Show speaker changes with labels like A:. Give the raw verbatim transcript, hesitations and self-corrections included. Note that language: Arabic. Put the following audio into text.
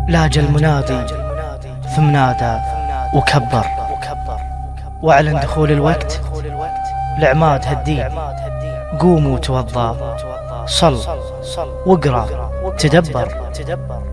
A: لاج المنادي ثم نادى وكبر، وأعلن دخول الوقت لعماد هالدين. قوموا توضى، صل واقرأ تدبر.